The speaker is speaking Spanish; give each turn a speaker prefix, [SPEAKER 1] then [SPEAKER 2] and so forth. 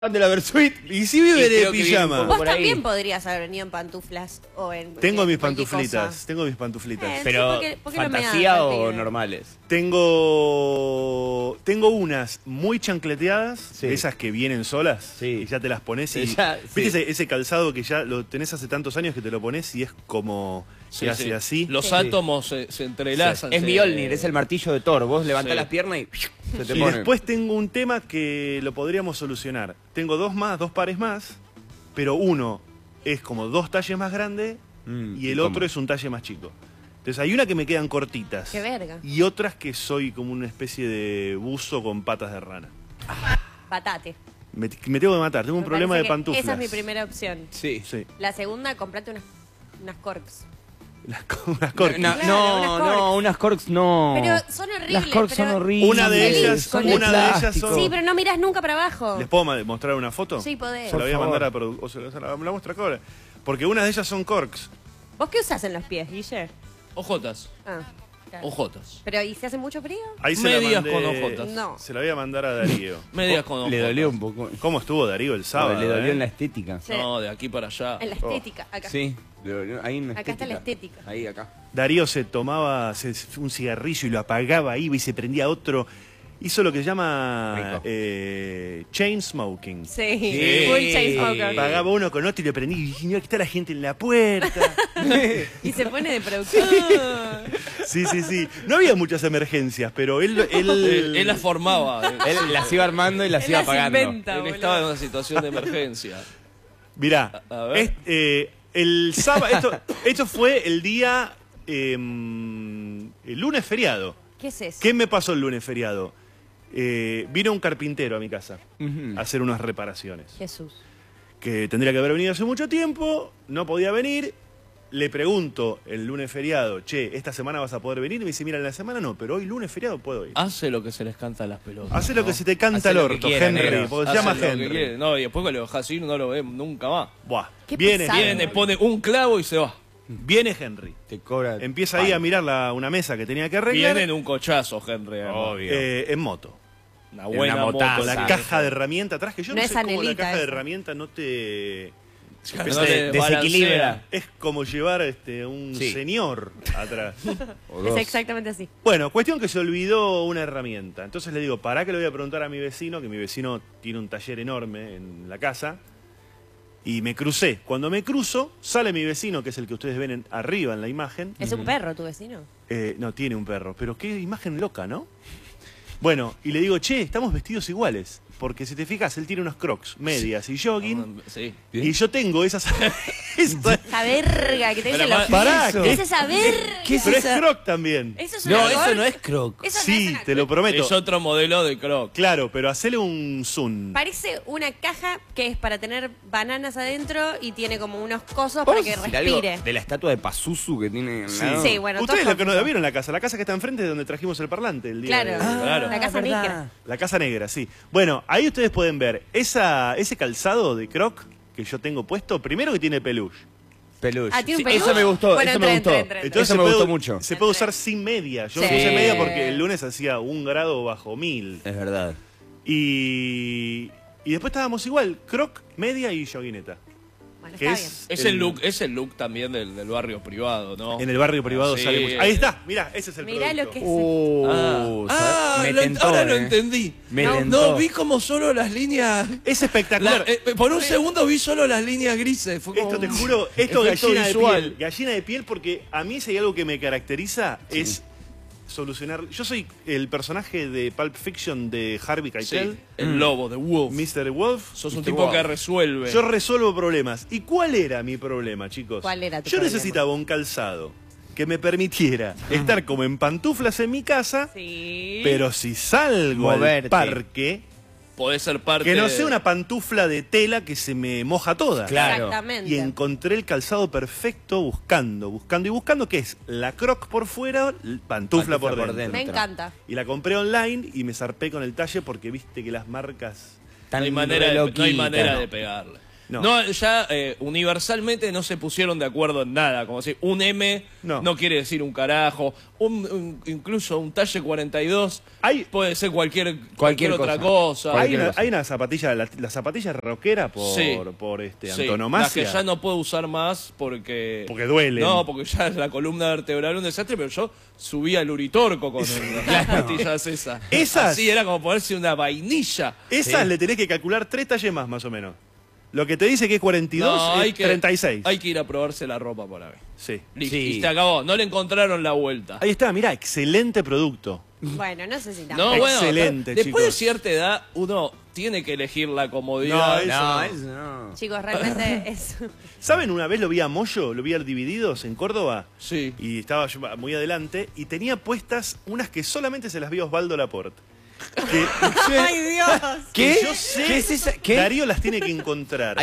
[SPEAKER 1] de la Versuit.
[SPEAKER 2] Y si vive de
[SPEAKER 1] creo que viene un
[SPEAKER 2] pijama.
[SPEAKER 1] poco
[SPEAKER 3] Vos
[SPEAKER 1] por
[SPEAKER 3] también
[SPEAKER 1] ahí.
[SPEAKER 3] podrías haber venido en pantuflas o en
[SPEAKER 2] Tengo mis
[SPEAKER 3] cualquier
[SPEAKER 2] pantuflitas,
[SPEAKER 3] cosa.
[SPEAKER 2] tengo mis pantuflitas.
[SPEAKER 1] Pero,
[SPEAKER 3] ¿por qué no me
[SPEAKER 1] ¿fantasía
[SPEAKER 3] hagas,
[SPEAKER 1] o
[SPEAKER 3] pibe?
[SPEAKER 1] normales?
[SPEAKER 2] Tengo unas muy chancleteadas,
[SPEAKER 1] Sí.
[SPEAKER 2] esas que vienen solas,
[SPEAKER 1] Sí.
[SPEAKER 2] y ya te las pones y...
[SPEAKER 1] Ya,
[SPEAKER 2] ¿Viste
[SPEAKER 1] sí.
[SPEAKER 2] ese calzado que ya lo tenés hace tantos años que te lo pones y es como
[SPEAKER 4] Sí,
[SPEAKER 2] que hace
[SPEAKER 4] sí.
[SPEAKER 2] así?
[SPEAKER 4] Los
[SPEAKER 3] Sí.
[SPEAKER 4] átomos se entrelazan.
[SPEAKER 1] Es Mjolnir, es el martillo de Thor. Vos levantás
[SPEAKER 4] Sí.
[SPEAKER 1] las piernas y se te
[SPEAKER 2] Y
[SPEAKER 1] pone.
[SPEAKER 2] después tengo un tema que lo podríamos solucionar. Tengo dos pares más, pero uno es como 2 talles más grande y el otro es un talle más chico. Entonces hay una que me quedan cortitas.
[SPEAKER 3] Qué verga.
[SPEAKER 2] Y otras que soy como una especie de buzo con patas de rana.
[SPEAKER 3] Patate.
[SPEAKER 2] Me tengo que matar, tengo un
[SPEAKER 3] Me
[SPEAKER 2] problema de
[SPEAKER 3] parece que
[SPEAKER 2] pantuflas.
[SPEAKER 3] Esa es mi primera opción.
[SPEAKER 1] Sí.
[SPEAKER 2] Sí,
[SPEAKER 3] La segunda, comprate unas corks.
[SPEAKER 2] unas corquis.
[SPEAKER 1] No,
[SPEAKER 3] Claro,
[SPEAKER 1] no,
[SPEAKER 3] unas corks.
[SPEAKER 1] no, unas corks no.
[SPEAKER 3] Pero son horribles.
[SPEAKER 1] Las corks
[SPEAKER 3] pero-
[SPEAKER 1] son horribles.
[SPEAKER 2] Una de ellas-
[SPEAKER 1] son
[SPEAKER 2] una de ellas
[SPEAKER 1] plástico.
[SPEAKER 2] son-
[SPEAKER 3] Sí, pero no mirás nunca para abajo.
[SPEAKER 2] ¿Les puedo mostrar una foto?
[SPEAKER 3] Sí, podés.
[SPEAKER 2] Se la voy a
[SPEAKER 1] Por
[SPEAKER 2] mandar
[SPEAKER 1] favor.
[SPEAKER 2] a o se la muestro ahora. Porque unas de ellas son corks.
[SPEAKER 3] ¿Vos qué usás en los pies, Guille?
[SPEAKER 4] Ojotas.
[SPEAKER 3] Ah, claro.
[SPEAKER 4] Ojotas.
[SPEAKER 3] Pero, ¿y si hace mucho frío?
[SPEAKER 2] Ahí se
[SPEAKER 4] Medias
[SPEAKER 2] la
[SPEAKER 4] con
[SPEAKER 2] mandé,
[SPEAKER 4] ojotas.
[SPEAKER 3] No.
[SPEAKER 2] Se la voy a mandar a Darío.
[SPEAKER 4] Medias con ojotas.
[SPEAKER 1] Le dolió un poco.
[SPEAKER 2] ¿Cómo estuvo Darío el sábado?
[SPEAKER 1] Le dolió
[SPEAKER 2] eh?
[SPEAKER 1] en la estética.
[SPEAKER 3] Sí.
[SPEAKER 4] No, de aquí para allá.
[SPEAKER 3] En la estética, acá.
[SPEAKER 1] Sí, le dolió ahí en la
[SPEAKER 3] Acá
[SPEAKER 1] estética.
[SPEAKER 3] está la estética.
[SPEAKER 1] Ahí, acá.
[SPEAKER 2] Darío se tomaba un cigarrillo y lo apagaba, iba y se prendía otro. Hizo lo que se llama
[SPEAKER 1] Rico.
[SPEAKER 2] chain smoking.
[SPEAKER 3] Sí,
[SPEAKER 1] Sí.
[SPEAKER 3] full chainsmoker.
[SPEAKER 2] Pagaba uno con otro y le prendí. Y dije, mira, aquí está la gente en la puerta.
[SPEAKER 3] Y se pone de productor.
[SPEAKER 2] Sí, sí, sí. No había muchas emergencias, pero
[SPEAKER 4] Él las formaba.
[SPEAKER 1] Él las iba armando y las
[SPEAKER 3] Él
[SPEAKER 1] iba
[SPEAKER 3] las
[SPEAKER 1] apagando.
[SPEAKER 3] inventa.
[SPEAKER 4] Él estaba en una situación de emergencia.
[SPEAKER 2] Mirá,
[SPEAKER 4] A ver.
[SPEAKER 2] el sábado, esto fue el día, el lunes feriado.
[SPEAKER 3] ¿Qué es eso?
[SPEAKER 2] ¿Qué me pasó el lunes feriado? Vino un carpintero a mi casa
[SPEAKER 1] Ujú.
[SPEAKER 2] a hacer unas reparaciones.
[SPEAKER 3] Jesús.
[SPEAKER 2] Que tendría que haber venido hace mucho tiempo, no podía venir. Le pregunto el lunes feriado, che, ¿esta semana vas a poder venir? Y me dice, mira, en la semana no, pero hoy lunes feriado puedo ir.
[SPEAKER 4] Hace lo que se les canta a las pelotas.
[SPEAKER 2] Hace lo que se te canta
[SPEAKER 1] Hace
[SPEAKER 2] el
[SPEAKER 1] lo que
[SPEAKER 2] orto,
[SPEAKER 1] quiera,
[SPEAKER 2] Henry,
[SPEAKER 1] negro.
[SPEAKER 2] porque se
[SPEAKER 4] Hace
[SPEAKER 2] llama
[SPEAKER 4] lo que
[SPEAKER 2] Henry.
[SPEAKER 4] quiere. No, y después que lo dejas ir no lo ves nunca más.
[SPEAKER 2] Buah,
[SPEAKER 3] Qué
[SPEAKER 2] viene,
[SPEAKER 3] pesado.
[SPEAKER 4] Viene, pone un clavo y se va.
[SPEAKER 2] viene Henry.
[SPEAKER 1] Te cobra.
[SPEAKER 2] Empieza ahí a mirar una mesa que tenía que arreglar.
[SPEAKER 4] Viene en un cochazo, Henry. además.
[SPEAKER 1] Obvio.
[SPEAKER 2] En moto.
[SPEAKER 4] Una buena
[SPEAKER 1] una
[SPEAKER 4] moto.
[SPEAKER 1] motaza.
[SPEAKER 2] Con la
[SPEAKER 1] Ah,
[SPEAKER 2] caja de herramienta atrás, que yo no,
[SPEAKER 3] No
[SPEAKER 2] sé
[SPEAKER 3] es
[SPEAKER 2] cómo la
[SPEAKER 3] anelita
[SPEAKER 2] caja de
[SPEAKER 3] esa.
[SPEAKER 2] herramienta no te...
[SPEAKER 4] No
[SPEAKER 1] Se
[SPEAKER 4] te
[SPEAKER 1] desequilibra.
[SPEAKER 4] balancea.
[SPEAKER 2] Es como llevar un
[SPEAKER 1] Sí.
[SPEAKER 2] señor atrás.
[SPEAKER 1] O
[SPEAKER 3] Es
[SPEAKER 1] dos.
[SPEAKER 3] exactamente así.
[SPEAKER 2] Bueno, cuestión que se olvidó una herramienta. Entonces le digo, pará que le voy a preguntar a mi vecino, que mi vecino tiene un taller enorme en la casa. Y me crucé. Cuando me cruzo, sale mi vecino, que es el que ustedes ven arriba en la imagen.
[SPEAKER 3] Es un perro tu vecino.
[SPEAKER 2] No, tiene un perro. Pero qué imagen loca, ¿no? Bueno, y le digo, che, estamos vestidos iguales. Porque si te fijas, él tiene unos crocs, medias y jogging.
[SPEAKER 4] Sí.
[SPEAKER 1] Bien.
[SPEAKER 2] Y yo tengo esas...
[SPEAKER 3] Esa verga que te
[SPEAKER 4] Pero
[SPEAKER 3] dice los
[SPEAKER 4] ma-
[SPEAKER 3] pies.
[SPEAKER 2] Pará,
[SPEAKER 3] ¿Qué es esa verga?
[SPEAKER 1] ¿Qué es
[SPEAKER 2] Pero es
[SPEAKER 1] esa?
[SPEAKER 2] croc también.
[SPEAKER 3] ¿Eso es
[SPEAKER 1] No,
[SPEAKER 3] una
[SPEAKER 1] eso
[SPEAKER 3] Croc?
[SPEAKER 1] no es croc.
[SPEAKER 3] Eso no
[SPEAKER 2] Sí,
[SPEAKER 3] es una
[SPEAKER 2] te lo
[SPEAKER 3] Croc.
[SPEAKER 2] prometo.
[SPEAKER 4] Es otro modelo de croc.
[SPEAKER 2] Claro, pero hacele un zoom.
[SPEAKER 3] Parece una caja que es para tener bananas adentro y tiene como unos cosos para
[SPEAKER 1] ¿Vamos
[SPEAKER 3] que
[SPEAKER 1] a decir algo
[SPEAKER 3] respire.
[SPEAKER 1] de la estatua de Pazuzu que tiene al
[SPEAKER 2] Sí.
[SPEAKER 1] lado?
[SPEAKER 3] Sí, bueno,
[SPEAKER 2] Ustedes
[SPEAKER 3] todos
[SPEAKER 2] lo que no
[SPEAKER 3] confusos.
[SPEAKER 2] vieron la casa que está enfrente es donde trajimos el parlante el día
[SPEAKER 3] Claro,
[SPEAKER 2] de-
[SPEAKER 4] Claro.
[SPEAKER 3] la casa
[SPEAKER 1] verdad.
[SPEAKER 3] negra.
[SPEAKER 2] La casa negra, sí. Bueno, ahí ustedes pueden ver ese calzado de croc que yo tengo puesto, primero que tiene peluche.
[SPEAKER 1] Peluche.
[SPEAKER 3] Ah, ¿tiene un
[SPEAKER 1] Sí, eso
[SPEAKER 3] peluche?
[SPEAKER 1] me gustó,
[SPEAKER 3] Bueno,
[SPEAKER 1] eso me
[SPEAKER 3] entra,
[SPEAKER 1] gustó.
[SPEAKER 3] entra.
[SPEAKER 2] Entonces
[SPEAKER 1] Eso me gustó mucho.
[SPEAKER 2] Se puede usar sin media. Yo me
[SPEAKER 3] Sí.
[SPEAKER 2] puse media porque el lunes hacía 1 grado bajo 1000.
[SPEAKER 1] Es verdad.
[SPEAKER 2] Y después estábamos igual, croc, media y joguineta.
[SPEAKER 3] Bueno,
[SPEAKER 2] Que
[SPEAKER 3] está bien.
[SPEAKER 4] Es el look también del barrio privado, ¿no?
[SPEAKER 2] En el barrio privado
[SPEAKER 4] Sí.
[SPEAKER 2] sale mucho. Ahí está, mirá, ese es el
[SPEAKER 3] Mirá
[SPEAKER 2] producto.
[SPEAKER 3] lo que es.
[SPEAKER 1] Me tentó,
[SPEAKER 4] ahora lo
[SPEAKER 1] eh.
[SPEAKER 4] entendí.
[SPEAKER 1] Me
[SPEAKER 4] no,
[SPEAKER 1] tentó.
[SPEAKER 4] no, vi como solo las líneas.
[SPEAKER 2] Es espectacular.
[SPEAKER 4] Por un segundo vi solo las líneas grises. Fue como
[SPEAKER 2] Esto te
[SPEAKER 4] un
[SPEAKER 2] juro, esto
[SPEAKER 4] efecto
[SPEAKER 2] gallina
[SPEAKER 4] visual.
[SPEAKER 2] de piel. Gallina de piel porque a mí si hay algo que me caracteriza es solucionar... Yo soy el personaje de Pulp Fiction de Harvey
[SPEAKER 4] Sí,
[SPEAKER 2] Keitel,
[SPEAKER 4] el lobo, de Wolf.
[SPEAKER 2] Mr. Wolf.
[SPEAKER 4] Sos un
[SPEAKER 1] Mr.
[SPEAKER 4] tipo
[SPEAKER 1] Wolf.
[SPEAKER 4] que resuelve.
[SPEAKER 2] Yo resuelvo problemas. ¿Y cuál era mi problema, chicos?
[SPEAKER 3] ¿Cuál era tu
[SPEAKER 2] Yo
[SPEAKER 3] problema?
[SPEAKER 2] necesitaba un calzado que me permitiera estar como en pantuflas en mi casa,
[SPEAKER 3] Sí.
[SPEAKER 2] pero si salgo
[SPEAKER 1] Moverte.
[SPEAKER 2] al parque,
[SPEAKER 4] Podés ser parte
[SPEAKER 2] que no
[SPEAKER 4] de-
[SPEAKER 2] sea una pantufla de tela que se me moja toda.
[SPEAKER 1] Claro.
[SPEAKER 3] Exactamente.
[SPEAKER 2] Y encontré el calzado perfecto buscando, que es la croc por fuera, pantufla por dentro.
[SPEAKER 3] Me encanta.
[SPEAKER 2] Y la compré online y me zarpé con el talle porque viste que las marcas...
[SPEAKER 4] No hay
[SPEAKER 1] Tan
[SPEAKER 4] manera, no hay
[SPEAKER 1] loquita.
[SPEAKER 4] manera de pegarle. No, ya universalmente no se pusieron de acuerdo en nada. Como decir, un M no quiere decir un carajo. Incluso un talle 42 puede ser cualquier otra cosa.
[SPEAKER 2] Hay una zapatilla, la zapatilla rockera por antonomasia.
[SPEAKER 4] La que ya no puedo usar más porque
[SPEAKER 2] duelen.
[SPEAKER 4] No, porque ya es la columna vertebral un desastre, pero yo subía el Uritorco con las zapatillas esas. Así era como ponerse una vainilla.
[SPEAKER 2] Esas le tenés que calcular 3 talles más o menos. Lo que te dice que es 42 es 36.
[SPEAKER 4] Hay que ir a probarse la ropa por ahí.
[SPEAKER 2] Sí.
[SPEAKER 4] Y se acabó. No le encontraron la vuelta.
[SPEAKER 2] Ahí está, mirá, excelente producto.
[SPEAKER 3] Bueno, no sé si
[SPEAKER 4] No,
[SPEAKER 2] excelente,
[SPEAKER 4] bueno, después de
[SPEAKER 2] chicos.
[SPEAKER 4] cierta edad, uno tiene que elegir la comodidad.
[SPEAKER 1] Eso no.
[SPEAKER 3] Chicos, realmente es...
[SPEAKER 2] ¿Saben? Una vez lo vi a Moyo, lo vi a Divididos en Córdoba.
[SPEAKER 4] Sí.
[SPEAKER 2] Y estaba yo muy adelante y tenía puestas unas que solamente se las vio Osvaldo Laporte.
[SPEAKER 3] ¡Ay, Dios!
[SPEAKER 2] Que yo sé,
[SPEAKER 1] ¿Qué es esa? ¿Qué?
[SPEAKER 2] Darío las tiene que encontrar.